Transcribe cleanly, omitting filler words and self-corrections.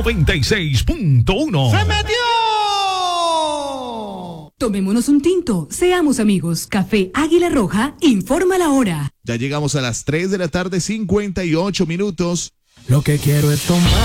96.1. ¡Se metió! Tomémonos un tinto, seamos amigos. Café Águila Roja informa la hora. Ya llegamos a las 3 de la tarde, 58 minutos. Lo que quiero es tomar.